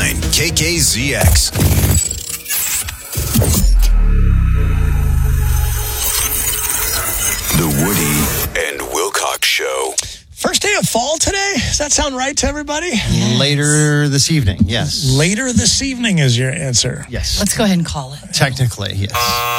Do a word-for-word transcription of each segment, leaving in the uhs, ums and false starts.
nine K K Z X. The Woody and Wilcox Show. First day of fall today? Does that sound right to everybody? Yes. Later this evening, yes. Later this evening is your answer. Yes. Let's go ahead and call it. Technically, yes.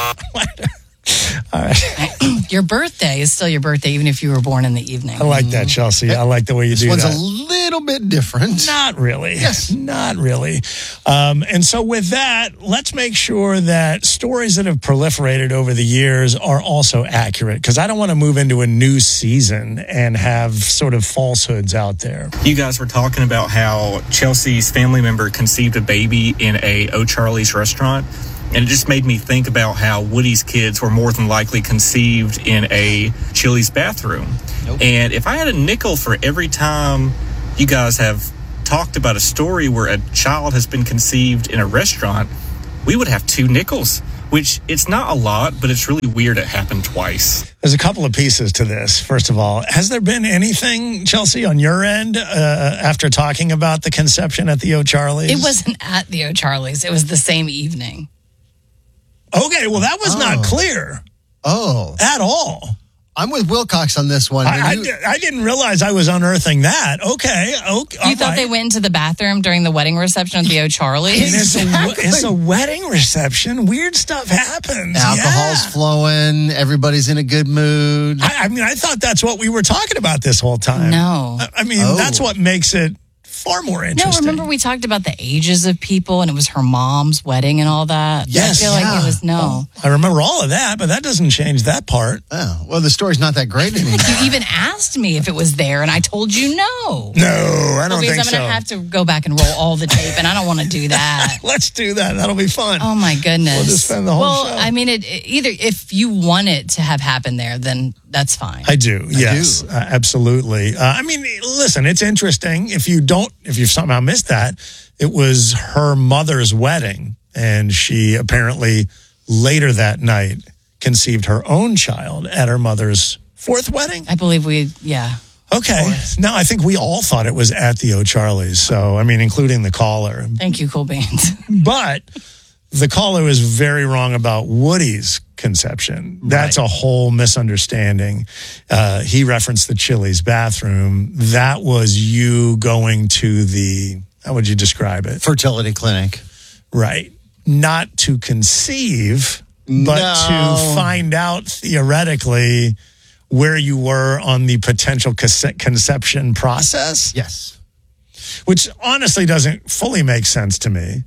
All right. Your birthday is still your birthday, even if you were born in the evening. I like that, Chelsea. I like the way you this do one's that. a little bit different. Not really. Yes. Not really. Um, and so with that, let's make sure that stories that have proliferated over the years are also accurate, because I don't want to move into a new season and have sort of falsehoods out there. You guys were talking about how Chelsea's family member conceived a baby in a O'Charlie's restaurant. And it just made me think about how Woody's kids were more than likely conceived in a Chili's bathroom. Nope. And if I had a nickel for every time you guys have talked about a story where a child has been conceived in a restaurant, we would have two nickels, which it's not a lot, but it's really weird it happened twice. There's a couple of pieces to this. First of all, has there been anything, Chelsea, on your end uh, after talking about the conception at the O'Charlie's? It wasn't at the O'Charlie's. It was the same evening. Okay, well, that was Oh. not clear Oh. at all. I'm with Wilcox on this one. I, I, you, di- I didn't realize I was unearthing that. Okay, okay. You thought they went into the bathroom during the wedding reception at the O'Charlie's? It's, a, it's a wedding reception. Weird stuff happens. alcohol's Yeah. flowing. Everybody's in a good mood. I, I mean, I thought that's what we were talking about this whole time. No. I, I mean, Oh. that's what makes it far more No, interesting. remember we talked about the ages of people and it was her mom's wedding and all that? Yes, I feel like yeah. it was no. I remember all of that, but that doesn't change that part. Oh, well, the story's not that great anymore. You even asked me if it was there and I told you no. No, I don't Well, because think I'm so. going to have to go back and roll all the tape and I don't want to do that. Let's do that. That'll be fun. Oh my goodness. We'll just spend the whole well, show. I mean, it, it- either if you want it to have happened there, then that's fine. I do. Yes, do. Uh, absolutely. Uh, I mean, listen, it's interesting. If you don't, if you somehow missed that, it was her mother's wedding, and she apparently later that night conceived her own child at her mother's fourth wedding. I believe we, yeah. Okay. No, I think we all thought it was at the O'Charlie's. So, I mean, including the caller. Thank you, Cool Beans. But the caller was very wrong about Woody's conception. That's Right. a whole misunderstanding. Uh, he referenced the Chili's bathroom. That was you going to the, how would you describe it? Fertility clinic. Right. Not to conceive, but No. to find out theoretically where you were on the potential conce- conception process, Yes. which honestly doesn't fully make sense to me.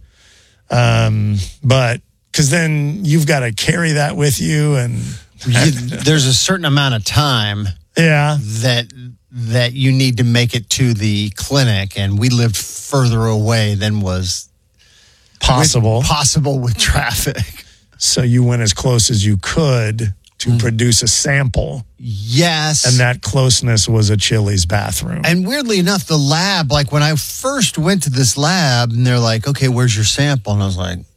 Um, but because then you've got to carry that with you, and You, there's a certain amount of time yeah, that that you need to make it to the clinic, and we lived further away than was possible. possible with traffic. So you went as close as you could to produce a sample, Yes. and that closeness was a Chili's bathroom. And weirdly enough, the lab, like when I first went to this lab and they're like, okay, where's your sample? And I was like,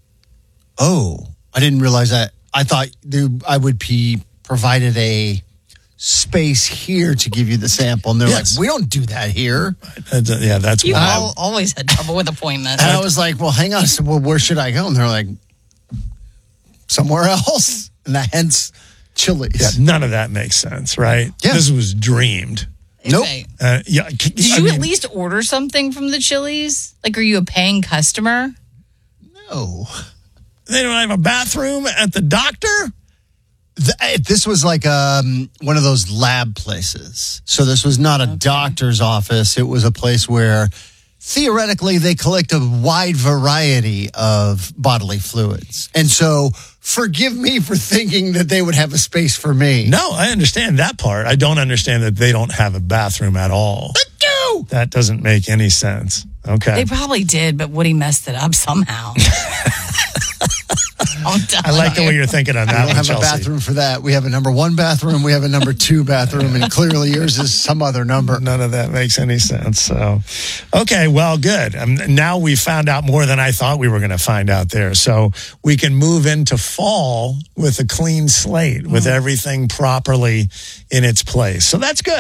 oh, I didn't realize that. I thought they, I would be provided a space here to give you the sample. And they're Yes. like, we don't do that here. That's- yeah, that's You why. all, always had trouble with appointments. And I was like, well, hang on. I said, well, where should I go? And they're like, somewhere else. And that hence Chili's. Yeah, none of that makes sense, right? Yeah. This was dreamed. Nope. Okay. Uh, yeah, c- Did I you mean, at least order something from the Chili's? Like, are you a paying customer? No. they don't have a bathroom at the doctor? Th- This was like um, one of those lab places. So this was not a doctor's office. It was a place where theoretically they collect a wide variety of bodily fluids. And so forgive me for thinking that they would have a space for me. No, I understand that part. I don't understand that they don't have a bathroom at all. They do. That doesn't make any sense. Okay. They probably did, but Woody messed it up somehow. I'm I like the way you're thinking on We that don't one, have Chelsea. a bathroom for that. We have a number one bathroom. We have a number two bathroom. And clearly yours is some other number. None of that makes any sense. So, okay, well, good. Um, now we found out more than I thought we were going to find out there. So we can move into fall with a clean slate, with everything properly in its place. So that's good.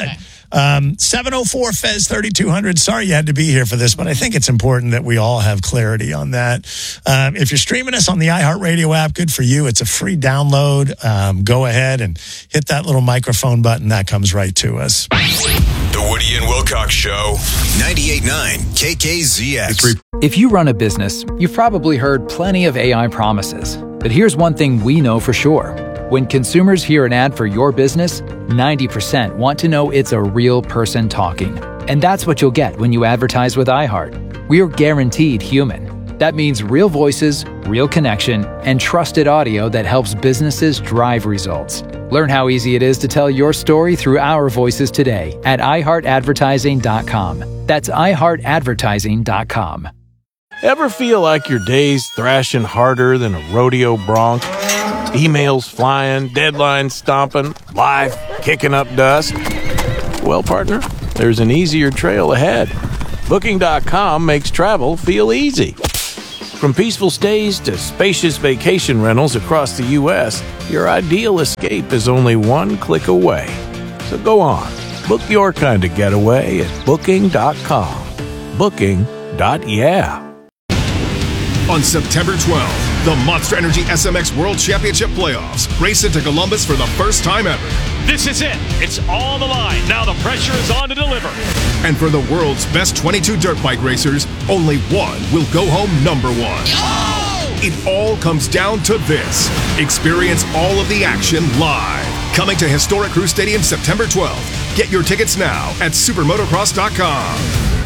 Um, seven oh four Fez thirty-two hundred. Sorry you had to be here for this, but I think it's important that we all have clarity on that. Um, if you're streaming us on the iHeartRadio app, good for you. It's a free download. Um, go ahead and hit that little microphone button. That comes right to us. The Woody and Wilcox Show, ninety-eight point nine K K Z X. If you run a business, you've probably heard plenty of A I promises. But here's one thing we know for sure. When consumers hear an ad for your business, ninety percent want to know it's a real person talking. And that's what you'll get when you advertise with iHeart. We are guaranteed human. That means real voices, real connection, and trusted audio that helps businesses drive results. Learn how easy it is to tell your story through our voices today at i heart advertising dot com. That's i heart advertising dot com. Ever feel like your day's thrashing harder than a rodeo bronc? Emails flying, deadlines stomping, life kicking up dust? Well, partner, there's an easier trail ahead. Booking dot com makes travel feel easy. From peaceful stays to spacious vacation rentals across the U S, your ideal escape is only one click away. So go on, book your kind of getaway at Booking dot com. Booking. Yeah. On September twelfth, the Monster Energy S M X World Championship Playoffs race into Columbus for the first time ever. This is it. It's on the line. Now the pressure is on to deliver. And for the world's best twenty-two dirt bike racers, only one will go home number one. Oh! It all comes down to this. Experience all of the action live. Coming to historic Crew Stadium September twelfth. Get your tickets now at supermotocross dot com.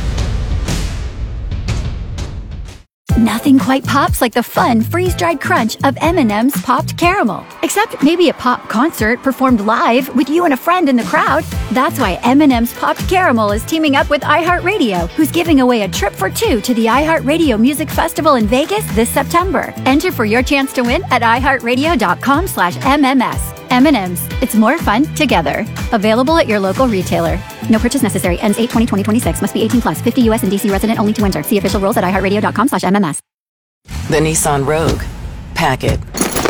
Nothing quite pops like the fun freeze-dried crunch of M and M's Popped Caramel. Except maybe a pop concert performed live with you and a friend in the crowd. That's why M and M's Popped Caramel is teaming up with iHeartRadio, who's giving away a trip for two to the iHeartRadio Music Festival in Vegas this September. Enter for your chance to win at i heart radio dot com slash M M S. M and M's. It's more fun together. Available at your local retailer. No purchase necessary. Ends eight twenty twenty twenty-six. Must be eighteen plus. fifty U S and D C resident only to enter. See official rules at i heart radio dot com slash M M S. The Nissan Rogue. Pack it.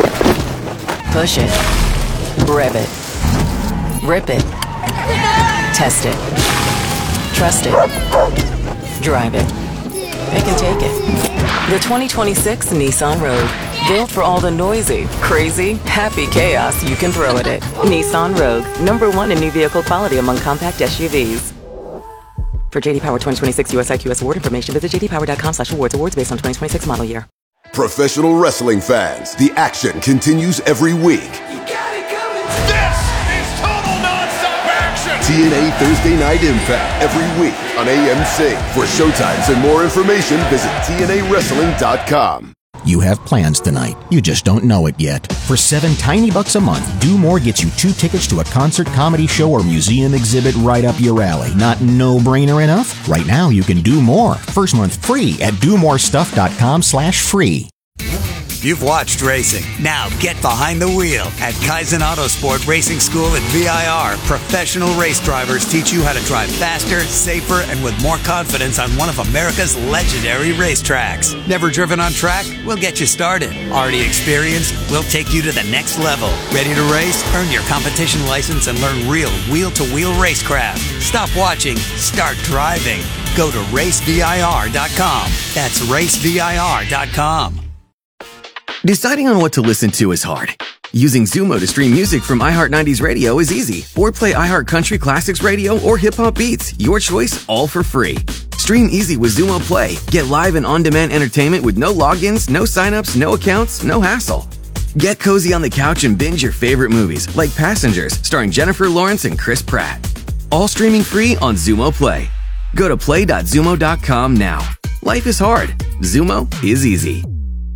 Push it. Rev it. Rip it. Test it. Trust it. Drive it. Pick and take it. The twenty twenty-six Nissan Rogue. Built for all the noisy, crazy, happy chaos you can throw at it. Nissan Rogue. Number one in new vehicle quality among compact S U Vs. For J D Power twenty twenty-six U S I Q S award information, visit j d power dot com slash awards. Awards based on twenty twenty-six model year. Professional wrestling fans, the action continues every week. You got it coming. This is total nonstop action. T N A Thursday Night Impact every week on A M C. For showtimes and more information, visit T N A wrestling dot com. You have plans tonight. You just don't know it yet. For seven tiny bucks a month, Do More gets you two tickets to a concert, comedy show, or museum exhibit right up your alley. Not no-brainer enough? Right now, you can do more. First month free at do more stuff dot com slash free. You've watched racing. Now get behind the wheel. At Kaizen Autosport Racing School at V I R, professional race drivers teach you how to drive faster, safer, and with more confidence on one of America's legendary racetracks. Never driven on track? We'll get you started. Already experienced? We'll take you to the next level. Ready to race? Earn your competition license and learn real wheel-to-wheel racecraft. Stop watching. Start driving. Go to race V I R dot com. That's race V I R dot com. Deciding on what to listen to is hard. Using Zumo to stream music from iHeart nineties Radio is easy. Or play iHeart Country Classics Radio or Hip Hop Beats. Your choice, all for free. Stream easy with Zumo Play. Get live and on-demand entertainment with no logins, no signups, no accounts, no hassle. Get cozy on the couch and binge your favorite movies, like Passengers, starring Jennifer Lawrence and Chris Pratt. All streaming free on Zumo Play. Go to play dot zumo dot com now. Life is hard. Zumo is easy.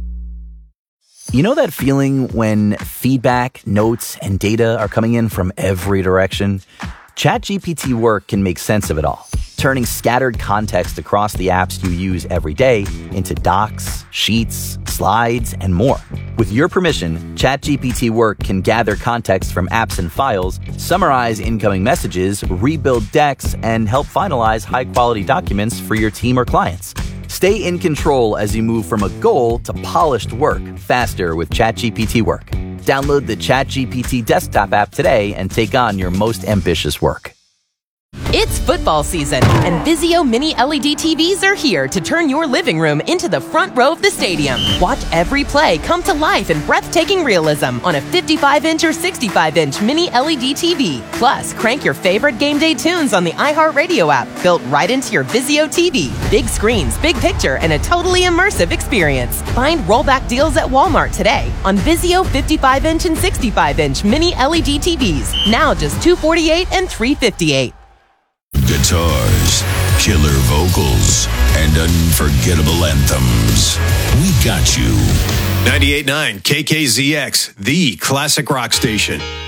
You know that feeling when feedback, notes, and data are coming in from every direction? ChatGPT Work can make sense of it all, turning scattered context across the apps you use every day into docs, sheets, slides, and more. With your permission, ChatGPT Work can gather context from apps and files, summarize incoming messages, rebuild decks, and help finalize high-quality documents for your team or clients. Stay in control as you move from a goal to polished work faster with ChatGPT Work. Download the ChatGPT desktop app today and take on your most ambitious work. It's football season, and Vizio Mini L E D T Vs are here to turn your living room into the front row of the stadium. Watch every play come to life in breathtaking realism on a fifty-five inch or sixty-five inch Mini L E D T V. Plus, crank your favorite game day tunes on the iHeartRadio app, built right into your Vizio T V. Big screens, big picture, and a totally immersive experience. Find rollback deals at Walmart today on Vizio fifty-five inch and sixty-five inch Mini L E D T Vs. Now just two hundred forty-eight dollars and three hundred fifty-eight dollars. Guitars, killer vocals, and unforgettable anthems. We got you. ninety-eight point nine K K Z X, the classic rock station.